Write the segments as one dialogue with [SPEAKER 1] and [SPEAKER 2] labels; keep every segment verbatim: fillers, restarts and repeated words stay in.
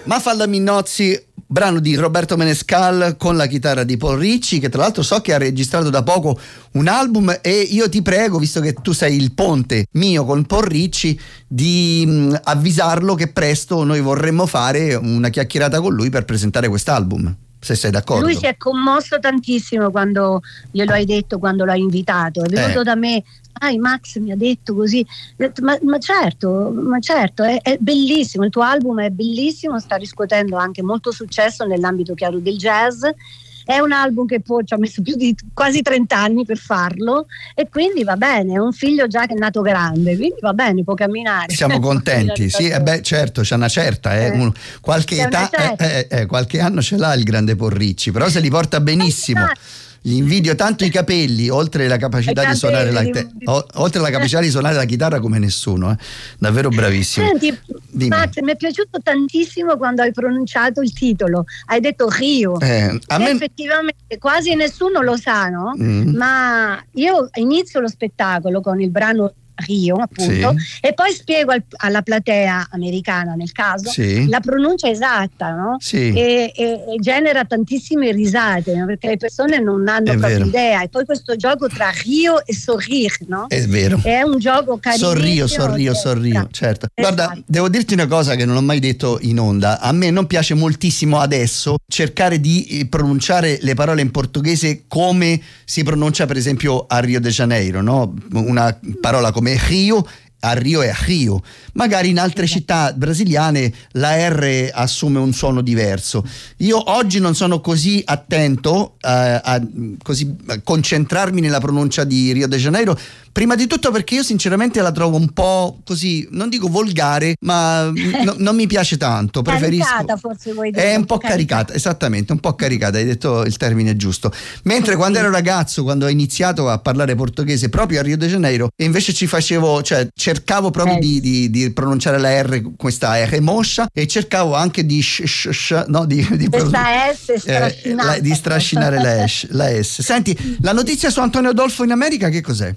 [SPEAKER 1] Ma Falla Minnozzi, brano di Roberto Menescal con la chitarra di Paul Ricci, che tra l'altro so che ha registrato da poco un album, e io ti prego, visto che tu sei il ponte mio con Paul Ricci, di mh, avvisarlo che presto noi vorremmo fare una chiacchierata con lui per presentare quest'album, se sei d'accordo.
[SPEAKER 2] Lui si è commosso tantissimo quando glielo hai detto, quando l'hai invitato, è venuto
[SPEAKER 1] Eh.
[SPEAKER 2] da me. Ah, Max mi ha detto così. Ho detto, ma, ma certo, ma certo, è, è bellissimo, il tuo album è bellissimo, sta riscuotendo anche molto successo nell'ambito chiaro del jazz. È un album che poi ci ha messo più di quasi trenta anni per farlo, e quindi va bene, è un figlio già che è nato grande, quindi va bene, può camminare.
[SPEAKER 1] Siamo contenti, sì, eh beh, certo, c'è una certa, eh,
[SPEAKER 2] Eh.
[SPEAKER 1] uno, qualche
[SPEAKER 2] C'è una
[SPEAKER 1] età,
[SPEAKER 2] certa.
[SPEAKER 1] eh, eh, eh, qualche anno ce l'ha il grande Paul Ricci, però se li porta benissimo. Gli invidio tanto i capelli, oltre la capacità di suonare la, te- o- oltre la capacità di suonare la chitarra come nessuno, eh. Davvero bravissimo.
[SPEAKER 2] Senti,
[SPEAKER 1] Dimmi.
[SPEAKER 2] Max, mi è piaciuto tantissimo quando hai pronunciato il titolo, hai detto Rio.
[SPEAKER 1] Eh, a me...
[SPEAKER 2] Effettivamente quasi nessuno lo sa, no?
[SPEAKER 1] Mm.
[SPEAKER 2] Ma io inizio lo spettacolo con il brano Rio, appunto,
[SPEAKER 1] Sì.
[SPEAKER 2] e poi spiego al, alla platea americana, nel caso,
[SPEAKER 1] Sì.
[SPEAKER 2] la pronuncia esatta, no?
[SPEAKER 1] Sì.
[SPEAKER 2] E, e, e genera tantissime risate, no? Perché le persone non hanno
[SPEAKER 1] È
[SPEAKER 2] proprio
[SPEAKER 1] vero.
[SPEAKER 2] idea. E poi questo gioco tra Rio e Sourire, no?
[SPEAKER 1] È vero.
[SPEAKER 2] È un gioco carinissimo.
[SPEAKER 1] Sorrio, sorrio,
[SPEAKER 2] che-
[SPEAKER 1] sorrio, certo. Guarda,
[SPEAKER 2] Esatto.
[SPEAKER 1] devo dirti una cosa che non ho mai detto in onda. A me non piace moltissimo adesso cercare di eh, pronunciare le parole in portoghese come si pronuncia per esempio a Rio de Janeiro, no? Una parola come Rio, a Rio è Rio. Magari in altre città brasiliane la R assume un suono diverso. Io oggi non sono così attento eh, a così a concentrarmi nella pronuncia di Rio de Janeiro. Prima di tutto perché io sinceramente la trovo un po' così, non dico volgare, ma no, non mi piace tanto. Preferisco.
[SPEAKER 2] Caricata, forse vuoi dire.
[SPEAKER 1] È un po' caricata, esattamente, un po' caricata, hai detto il termine giusto. Mentre quando ero ragazzo, quando ho iniziato a parlare portoghese proprio a Rio de Janeiro, e invece ci facevo, cioè cercavo proprio
[SPEAKER 2] Eh.
[SPEAKER 1] di, di, di pronunciare la R, questa R moscia, e cercavo anche di sh, sh, sh, no, di, di
[SPEAKER 2] Questa S
[SPEAKER 1] eh,
[SPEAKER 2] strascinata.
[SPEAKER 1] la- di strascinare la S, la S. Senti, la notizia su Antonio Adolfo in America che cos'è?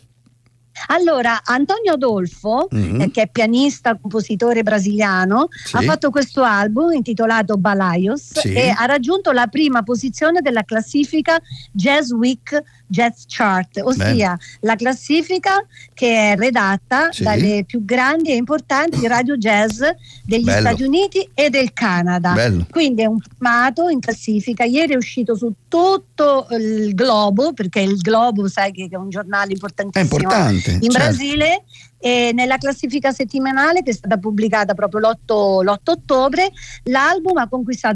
[SPEAKER 2] Allora, Antonio Adolfo,
[SPEAKER 1] Mhm.
[SPEAKER 2] eh, che è pianista, compositore brasiliano,
[SPEAKER 1] Sì.
[SPEAKER 2] ha fatto questo album intitolato Balaios,
[SPEAKER 1] Sì.
[SPEAKER 2] e ha raggiunto la prima posizione della classifica Jazz Week Jazz Chart, ossia la classifica che è redatta
[SPEAKER 1] Sì.
[SPEAKER 2] dalle più grandi e importanti radio jazz degli
[SPEAKER 1] Bello.
[SPEAKER 2] Stati Uniti e del Canada.
[SPEAKER 1] Bello.
[SPEAKER 2] Quindi è un formato in classifica. Ieri è uscito su tutto il globo, perché il Globo, sai che è un giornale
[SPEAKER 1] È
[SPEAKER 2] importantissimo
[SPEAKER 1] importante.
[SPEAKER 2] in
[SPEAKER 1] certo.
[SPEAKER 2] Brasile, e nella classifica settimanale che è stata pubblicata proprio l'otto, l'otto ottobre, l'album ha conquistato